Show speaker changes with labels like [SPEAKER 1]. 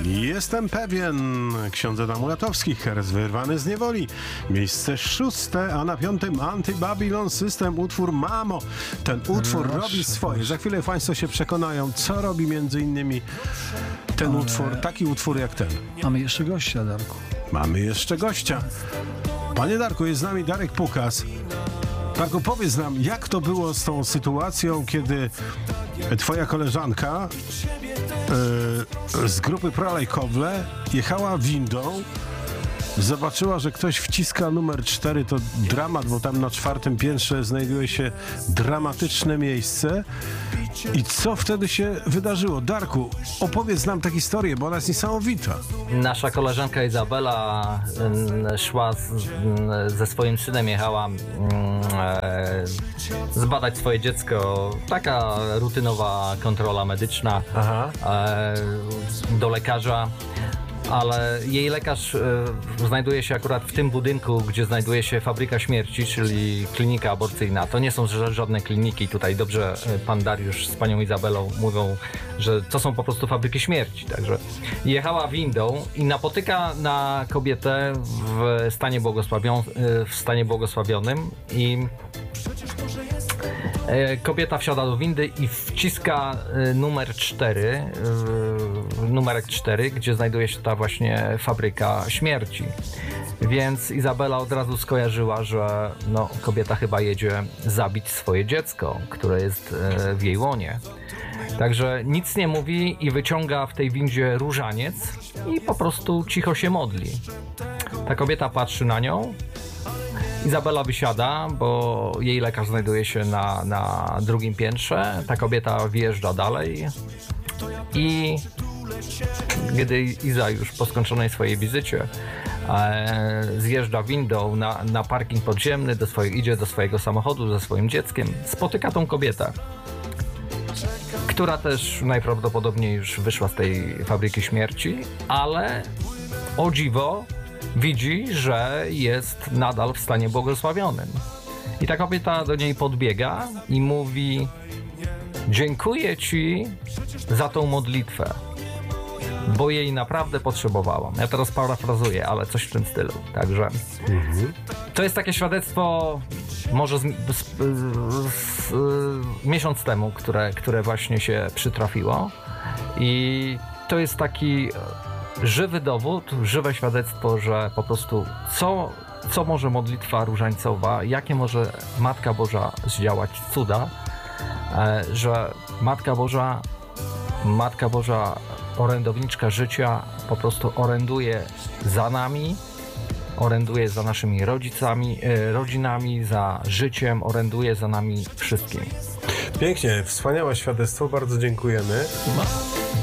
[SPEAKER 1] Jestem pewien, ksiądz Adam Ulatowski, herez wyrwany z niewoli. Miejsce 6, a na 5 Anti-Babylon System, utwór Mamo. Ten utwór robi swoje. Za chwilę państwo się przekonają, co robi między innymi ten utwór, taki utwór jak ten.
[SPEAKER 2] Mamy jeszcze gościa, Darku.
[SPEAKER 1] Mamy jeszcze gościa. Panie Darku, jest z nami Darek Pukas. Darku, powiedz nam, jak to było z tą sytuacją, kiedy twoja koleżanka z grupy Prolejkowle jechała windą, zobaczyła, że ktoś wciska numer 4, to dramat, bo tam na 4. piętrze znajduje się dramatyczne miejsce. I co wtedy się wydarzyło? Darku, opowiedz nam tę historię, bo ona jest niesamowita.
[SPEAKER 3] Nasza koleżanka Izabela szła ze swoim synem, jechała zbadać swoje dziecko. Taka rutynowa kontrola medyczna do lekarza. Ale jej lekarz znajduje się akurat w tym budynku, gdzie znajduje się fabryka śmierci, czyli klinika aborcyjna. To nie są żadne kliniki. Tutaj dobrze pan Dariusz z panią Izabelą mówią, że to są po prostu fabryki śmierci. Także jechała windą i napotyka na kobietę w stanie błogosławionym i kobieta wsiada do windy i wciska numerek 4, gdzie znajduje się ta właśnie fabryka śmierci. Więc Izabela od razu skojarzyła, że kobieta chyba jedzie zabić swoje dziecko, które jest w jej łonie. Także nic nie mówi i wyciąga w tej windzie różaniec i po prostu cicho się modli. Ta kobieta patrzy na nią. Izabela wysiada, bo jej lekarz znajduje się na 2. piętrze. Ta kobieta wjeżdża dalej i gdy Iza już po skończonej swojej wizycie zjeżdża windą na parking podziemny, idzie do swojego samochodu ze swoim dzieckiem, spotyka tą kobietę, która też najprawdopodobniej już wyszła z tej fabryki śmierci, ale o dziwo widzi, że jest nadal w stanie błogosławionym. I ta kobieta do niej podbiega i mówi: dziękuję ci za tą modlitwę, bo jej naprawdę potrzebowałam. Ja teraz parafrazuję, ale coś w tym stylu. Także to jest takie świadectwo może miesiąc temu, które właśnie się przytrafiło. I to jest taki żywy dowód, żywe świadectwo, że po prostu co może modlitwa różańcowa, jakie może Matka Boża zdziałać cuda, że Matka Boża, orędowniczka życia, po prostu oręduje za nami, oręduje za naszymi rodzicami, rodzinami, za życiem, oręduje za nami wszystkimi.
[SPEAKER 1] Pięknie, wspaniałe świadectwo, bardzo dziękujemy.